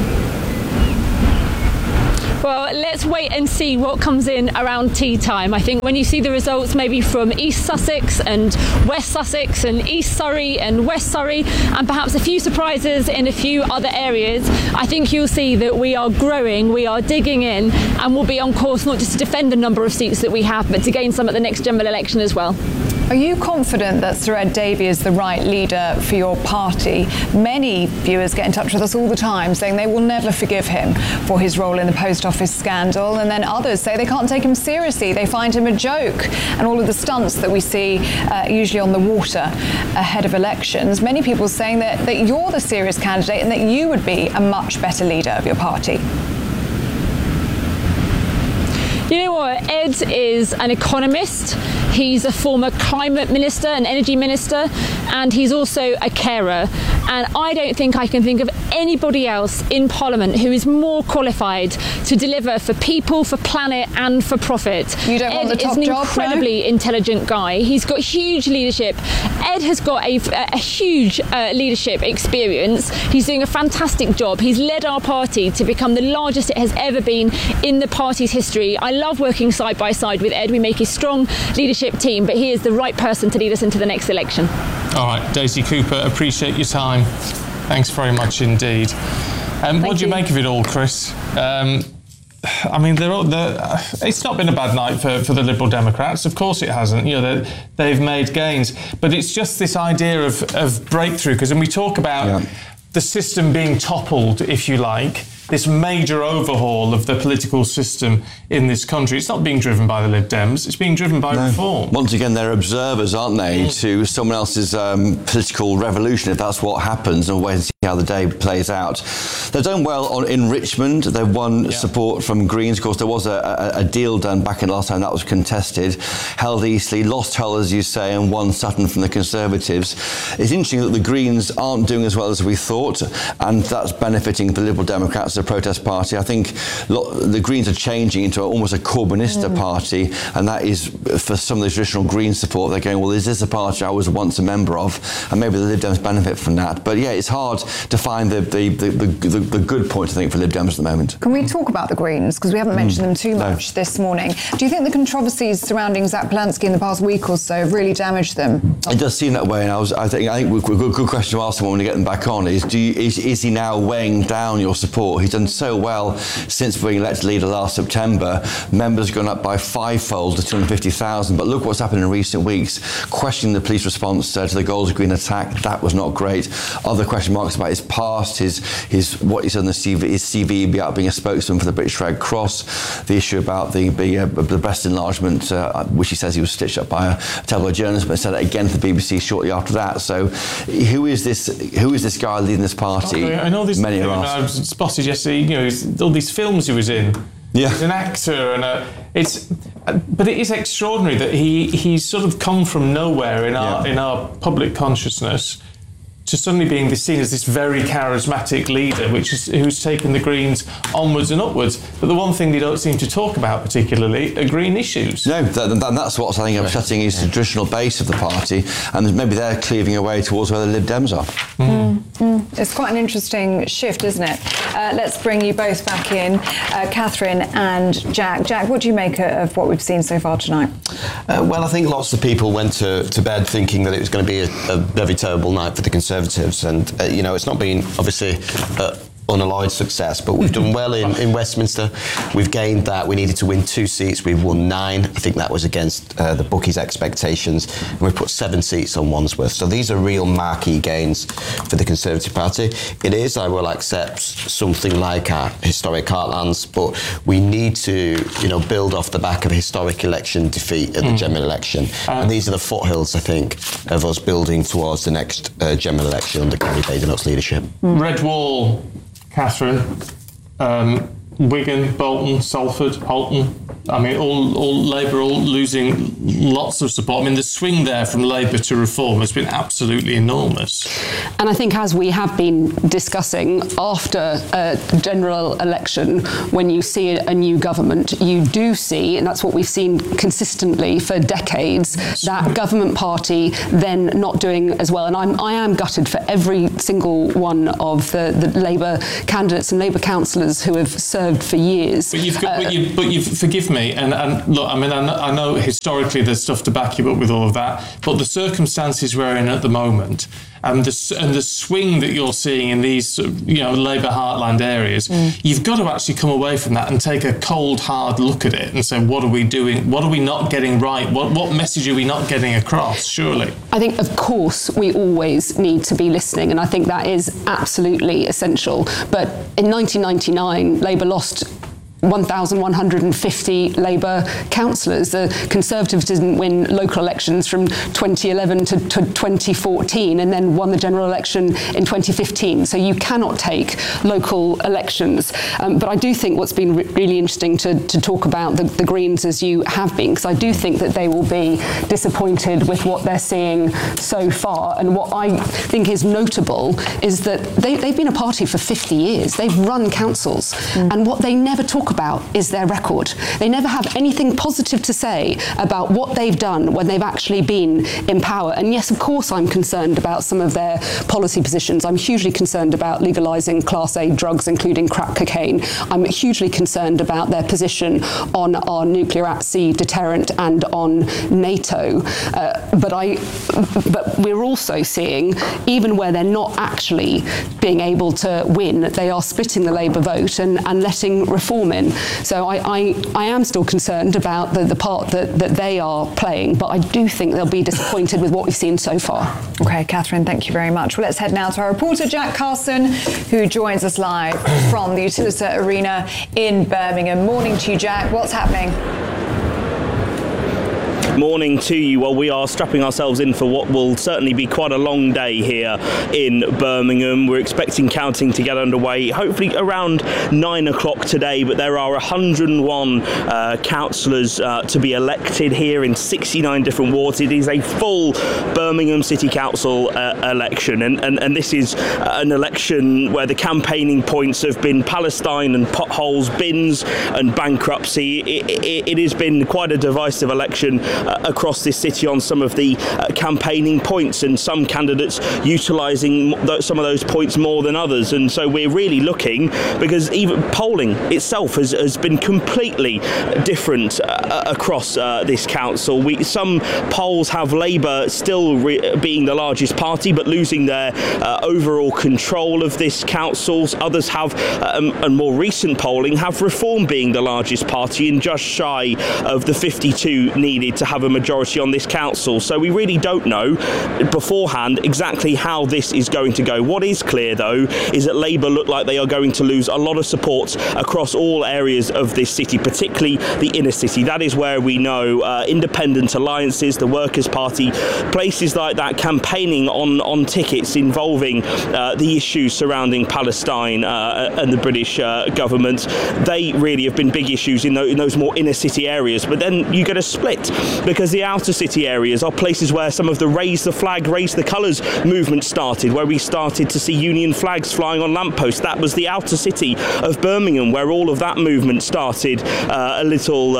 Well, let's wait and see what comes in around tea time. I think when you see the results maybe from East Sussex and West Sussex and East Surrey and West Surrey, and perhaps a few surprises in a few other areas, I think you'll see that we are growing, we are digging in, and we'll be on course not just to defend the number of seats that we have, but to gain some at the next general election as well. Are you confident that Sir Ed Davey is the right leader for your party? Many viewers get in touch with us all the time saying they will never forgive him for his role in the Post Office scandal, and then others say they can't take him seriously. They find him a joke, and all of the stunts that we see usually on the water ahead of elections. Many people saying that you're the serious candidate and that you would be a much better leader of your party. You know what? Ed is an economist. He's a former climate minister, an energy minister, and he's also a carer. And I don't think I can think of anybody else in Parliament who is more qualified to deliver for people, for planet, and for profit. You don't want the top job, Ed is an incredibly intelligent guy. He's got huge leadership. Ed has got a huge leadership experience. He's doing a fantastic job. He's led our party to become the largest it has ever been in the party's history. I love working side by side with Ed. We make a strong leadership team, but he is the right person to lead us into the next election. All right, Daisy Cooper, appreciate your time. Thanks very much indeed. What do you make of it all, Chris? I mean, it's not been a bad night for the Liberal Democrats. Of course it hasn't. You know, they've made gains. But it's just this idea of breakthrough, because when we talk about the system being toppled, if you like, this major overhaul of the political system in this country, it's not being driven by the Lib Dems, it's being driven by Reform. Once again, they're observers, aren't they, to someone else's political revolution, if that's what happens, and wait and see how the day plays out. They've done well in Richmond. They've won support from Greens. Of course, there was a deal done back in last time that was contested. Held Eastleigh, lost Hull, as you say, and won Sutton from the Conservatives. It's interesting that the Greens aren't doing as well as we thought, and that's benefiting the Liberal Democrats, the protest party. I think the Greens are changing into almost a Corbynista party, and that is for some of the traditional Green support. They're going, well, is this a party I was once a member of? And maybe the Lib Dems benefit from that. But yeah, it's hard to find the good point, I think, for Lib Dems at the moment. Can we talk about the Greens, because we haven't mentioned them too much this morning? Do you think the controversies surrounding Zach Polansky in the past week or so have really damaged them? It does seem that way, and I think a good question to ask them when we get them back on is is he now weighing down your support? He's done so well since being elected leader last September. Members have gone up by fivefold to 250,000. But look what's happened in recent weeks. Questioning the police response to the Golders Green attack, that was not great. Other question marks about his past, his what he said on the CV, his CV about being a spokesman for the British Red Cross, the issue about the breast enlargement, which he says he was stitched up by a tabloid journalist, but said it again to the BBC shortly after that. So who is this guy leading this party? Okay, I know this. Many are I asked. spotted yesterday, you know, all these films he was in. Yeah. He's an actor, and but it is extraordinary that he's sort of come from nowhere in our public consciousness to suddenly being seen as this very charismatic leader, who's taken the Greens onwards and upwards. But the one thing they don't seem to talk about particularly are green issues. No, that's what's, I think, upsetting is the traditional base of the party, and maybe they're cleaving away towards where the Lib Dems are. It's quite an interesting shift, isn't it? Let's bring you both back in, Catherine and Jack. Jack, what do you make of what we've seen so far tonight? Well, I think lots of people went to bed thinking that it was going to be a very terrible night for the Conservatives, and it's not been obviously unalloyed success, but we've done well in Westminster. We've gained that. We needed to win 2 seats. We've won 9. I think that was against the bookies' expectations. And we put 7 seats on Wandsworth. So these are real marquee gains for the Conservative Party. It is, I will accept, something like our historic heartlands, but we need to, build off the back of a historic election defeat at the general election. And these are the foothills, I think, of us building towards the next general election under Gary Badenoch's leadership. Red Wall, Catherine, Wigan, Bolton, Salford, Halton. I mean, all Labour all losing lots of support. I mean, the swing there from Labour to Reform has been absolutely enormous. And I think, as we have been discussing, after a general election, when you see a new government, you do see, and that's what we've seen consistently for decades, that government party then not doing as well. And I am gutted for every single one of the Labour candidates and Labour councillors who have served for years. But you've forgive me, and look, I mean, I know historically there's stuff to back you up with all of that, but the circumstances we're in at the moment, and the swing that you're seeing in these, Labour heartland areas, you've got to actually come away from that and take a cold, hard look at it and say, what are we doing? What are we not getting right? What message are we not getting across, surely? I think, of course, we always need to be listening, and I think that is absolutely essential. But in 1999, Labour lost 1,150 Labour councillors. The Conservatives didn't win local elections from 2011 to 2014 and then won the general election in 2015. So you cannot take local elections. But I do think what's been really interesting to talk about the Greens as you have been, because I do think that they will be disappointed with what they're seeing so far. And what I think is notable is that they've been a party for 50 years. They've run councils. And what they never talk about is their record. They never have anything positive to say about what they've done when they've actually been in power. And yes, of course, I'm concerned about some of their policy positions. I'm hugely concerned about legalising Class A drugs, including crack cocaine. I'm hugely concerned about their position on our nuclear at sea deterrent and on NATO. But we're also seeing, even where they're not actually being able to win, they are splitting the Labour vote and letting Reform in. So I am still concerned about the part that they are playing, but I do think they'll be disappointed with what we've seen so far. OK, Catherine, thank you very much. Well, let's head now to our reporter, Jack Carson, who joins us live from the Utilita Arena in Birmingham. Morning to you, Jack. What's happening? Morning to you. Well, we are strapping ourselves in for what will certainly be quite a long day here in Birmingham. We're expecting counting to get underway hopefully around 9 o'clock today, but there are 101 councillors to be elected here in 69 different wards. It is a full Birmingham City Council election, and this is an election where the campaigning points have been Palestine and potholes, bins and bankruptcy. It has been quite a divisive election across this city on some of the campaigning points, and some candidates utilising some of those points more than others. And so we're really looking, because even polling itself has been completely different across this council. Some polls have Labour still being the largest party but losing their overall control of this council. Others have, and more recent polling, have Reform being the largest party and just shy of the 52 needed to have a majority on this council. So we really don't know beforehand exactly how this is going to go. What is clear, though, is that Labour look like they are going to lose a lot of support across all areas of this city, particularly the inner city. That is where we know independent alliances, the Workers' Party, places like that campaigning on tickets involving the issues surrounding Palestine and the British government. They really have been big issues in those more inner city areas. But then you get a split because the outer city areas are places where some of the raise the flag, raise the colours movement started, where we started to see Union flags flying on lampposts. That was the outer city of Birmingham, where all of that movement started a little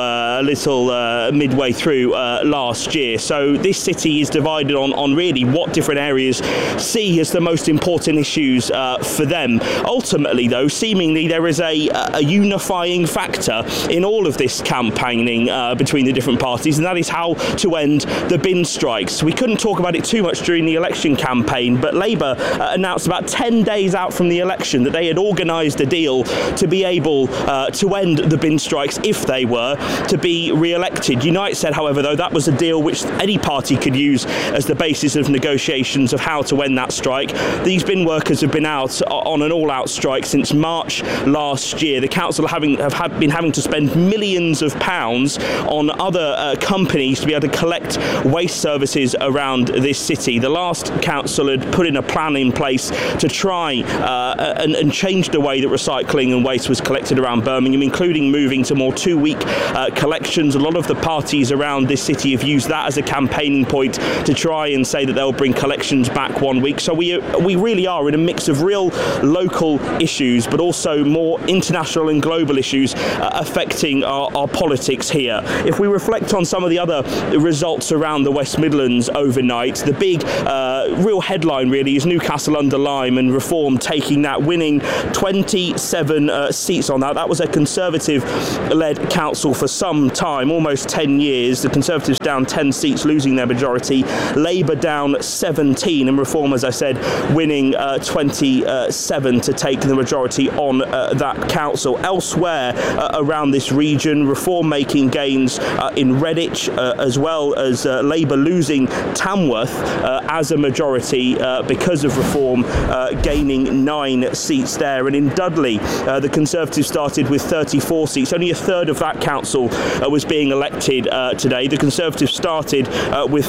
midway through last year. So this city is divided on really what different areas see as the most important issues for them. Ultimately, though, seemingly there is a unifying factor in all of this campaigning between the different parties, and that is how to end the bin strikes. We couldn't talk about it too much during the election campaign, but Labour announced about 10 days out from the election that they had organised a deal to be able to end the bin strikes if they were to be re-elected. Unite said, however, though, that was a deal which any party could use as the basis of negotiations of how to end that strike. These bin workers have been out on an all-out strike since March last year. The council have been having to spend millions of pounds on other companies to be able to collect waste services around this city. The last council had put in a plan in place to try and change the way that recycling and waste was collected around Birmingham, including moving to more 2-week collections. A lot of the parties around this city have used that as a campaigning point to try and say that they'll bring collections back 1 week. So we really are in a mix of real local issues, but also more international and global issues affecting our politics here. If we reflect on some of the other results around the West Midlands overnight, the big real headline really is Newcastle-under-Lyme and Reform taking that, winning 27 seats on that. That was a Conservative-led council for some time, almost 10 years. The Conservatives down 10 seats, losing their majority. Labour down 17, and Reform, as I said, winning 27 to take the majority on that council. Elsewhere around this region, Reform making gains in Redditch, as well as Labour losing Tamworth as a majority because of Reform gaining 9 seats there. And in Dudley, the Conservatives started with 34 seats. Only a third of that council was being elected today. The Conservatives started with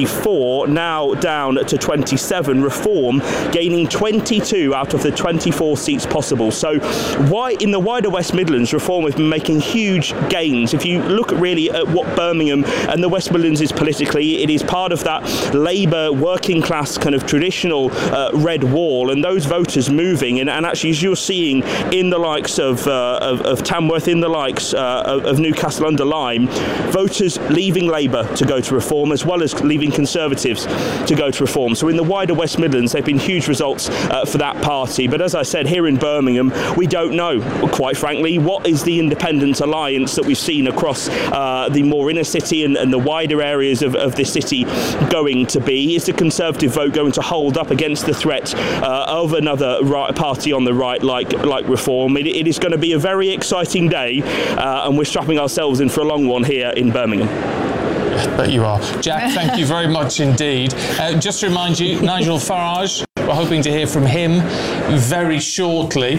34, now down to 27. Reform gaining 22 out of the 24 seats possible. So why in the wider West Midlands, Reform has been making huge gains. If you look really at what Birmingham and the West Midlands is politically, it is part of that Labour working class kind of traditional red wall, and those voters moving, and actually, as you're seeing in the likes of Tamworth, in the likes of Newcastle-under-Lyme, voters leaving Labour to go to Reform, as well as leaving Conservatives to go to Reform. So in the wider West Midlands, there have been huge results for that party. But as I said, here in Birmingham, we don't know, quite frankly, what is the independent alliance that we've seen across the more inner city and the wider areas of this city going to be. Is the Conservative vote going to hold up against the threat of another party on the right like Reform? It is going to be a very exciting day, and we're strapping ourselves in for a long one here in Birmingham. Bet you are. Jack, thank you very much indeed. Just to remind you, Nigel Farage, we're hoping to hear from him very shortly.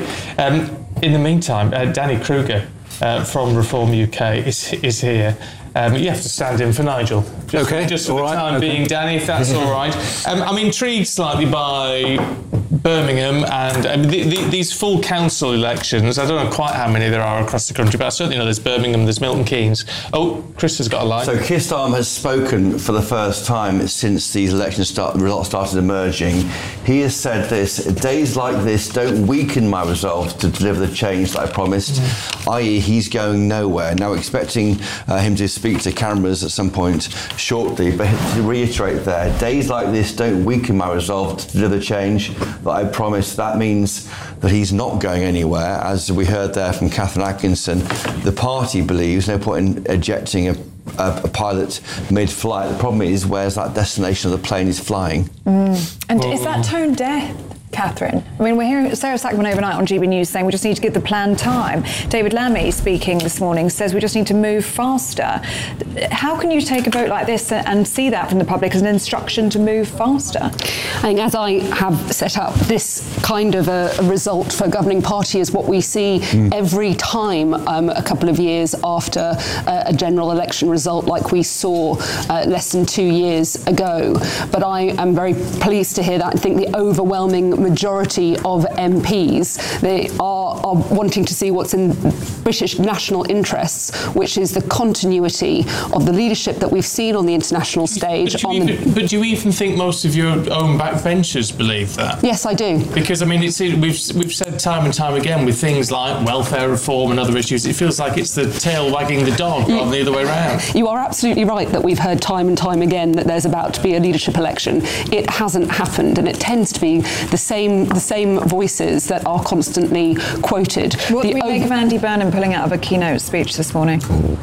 In the meantime, Danny Kruger from Reform UK is here. You have to stand in for Nigel. Just for the time being, Danny, if that's all right. I'm intrigued slightly by Birmingham and these full council elections. I don't know quite how many there are across the country, but I certainly know there's Birmingham, there's Milton Keynes. Oh, Chris has got a line. So Keir Starmer has spoken for the first time since these elections the results started emerging. He has said this: days like this don't weaken my resolve to deliver the change that I promised, i.e. he's going nowhere. Now expecting him to speak to cameras at some point shortly, but to reiterate there, days like this don't weaken my resolve to deliver the change that I promised. That means that he's not going anywhere. As we heard there from Catherine Atkinson, the party believes no point in ejecting a pilot mid-flight. The problem is, where's that destination of the plane is flying? And is that tone deaf, Catherine? I mean, we're hearing Sarah Sackman overnight on GB News saying we just need to give the plan time. David Lammy, speaking this morning, says we just need to move faster. How can you take a vote like this and see that from the public as an instruction to move faster? I think, as I have set up, this kind of a result for a governing party is what we see every time a couple of years after a general election result like we saw less than 2 years ago. But I am very pleased to hear that. I think the overwhelming majority of MPs, they are wanting to see what's in British national interests, which is the continuity of the leadership that we've seen on the international stage. But do you even think most of your own backbenchers believe that? Yes, I do. Because, I mean, we've said time and time again with things like welfare reform and other issues, it feels like it's the tail wagging the dog rather than the other way around. You are absolutely right that we've heard time and time again that there's about to be a leadership election. It hasn't happened, and it tends to be the same voices that are constantly quoted. What do we make of Andy Burnham pulling out of a keynote speech this morning?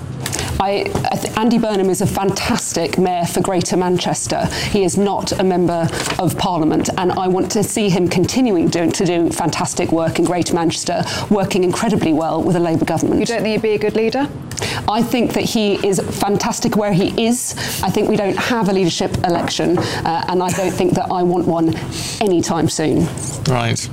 Andy Burnham is a fantastic mayor for Greater Manchester. He is not a member of Parliament, and I want to see him continuing to do fantastic work in Greater Manchester, working incredibly well with a Labour government. You don't think he'd be a good leader? I think that he is fantastic where he is. I think we don't have a leadership election, and I don't think that I want one anytime soon. Right.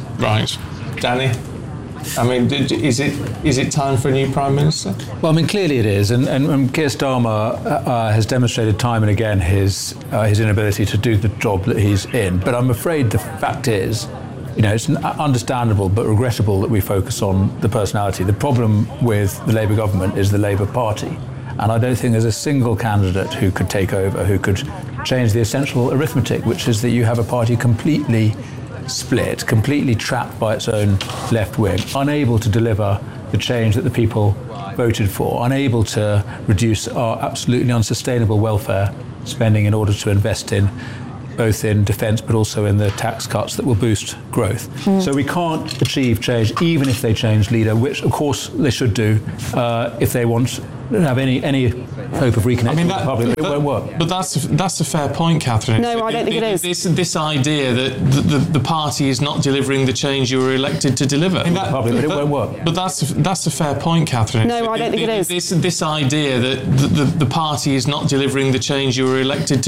Danny? I mean, is it time for a new Prime Minister? Well, I mean, clearly it is, and Keir Starmer has demonstrated time and again his inability to do the job that he's in. But I'm afraid the fact is, it's understandable but regrettable that we focus on the personality. The problem with the Labour government is the Labour Party. And I don't think there's a single candidate who could take over, who could change the essential arithmetic, which is that you have a party completely split, completely trapped by its own left wing, unable to deliver the change that the people voted for, unable to reduce our absolutely unsustainable welfare spending in order to invest in both in defence but also in the tax cuts that will boost growth. So we can't achieve change even if they change leader, which of course they should do if they want to have any hope of reconnecting with the public. It won't work. But that's a fair point, Catherine. No, I don't think it is. This idea that the party is not delivering the change you were elected to deliver. It won't work. But that's a fair point, Catherine. No, I don't think it is. This idea that the party is not delivering the change you were elected to